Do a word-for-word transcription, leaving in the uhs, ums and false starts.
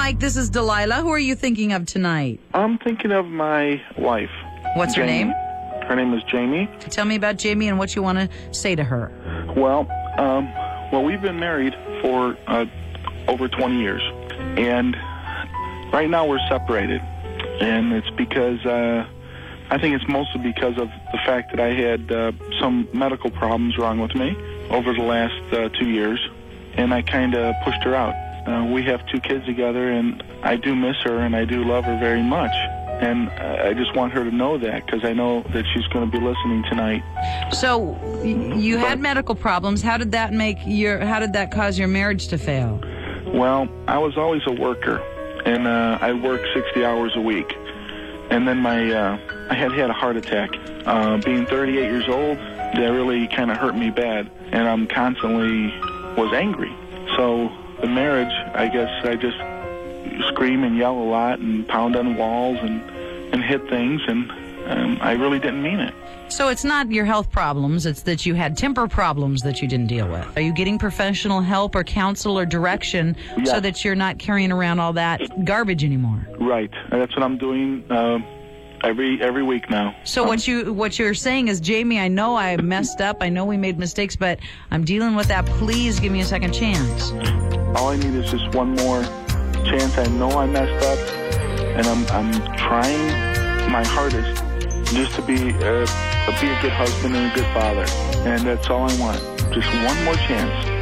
Mike. This is Delilah. Who are you thinking of tonight? I'm thinking of my wife. What's her Jamie. name? Her name is Jamie. Tell me about Jamie and what you want to say to her. Well, um, well, we've been married for uh, over twenty years, and right now we're separated, and it's because uh, I think it's mostly because of the fact that I had uh, some medical problems wrong with me over the last uh, two years, and I kind of pushed her out. Uh, we have two kids together, and I do miss her, and I do love her very much. And I just want her to know that, because I know that she's going to be listening tonight. So y- you had medical problems. How did that make your? How did that cause your marriage to fail? Well, I was always a worker, and uh, I worked sixty hours a week. And then my uh, I had had a heart attack. Uh, being thirty-eight years old, that really kind of hurt me bad, and I'm constantly was angry. So the marriage, I guess, I just scream and yell a lot and pound on walls and, and hit things, and um, I really didn't mean it. So it's not your health problems, it's that you had temper problems that you didn't deal with. Are you getting professional help or counsel or direction Yeah. so that you're not carrying around all that garbage anymore? Right. That's what I'm doing uh, every every week now. So Um, what you what you're saying is, Jamie, I know I messed up, I know we made mistakes, but I'm dealing with that. Please give me a second chance. All I need is just one more chance. I know I messed up, and I'm I'm trying my hardest just to be uh, be a good husband and a good father, and that's all I want. Just one more chance.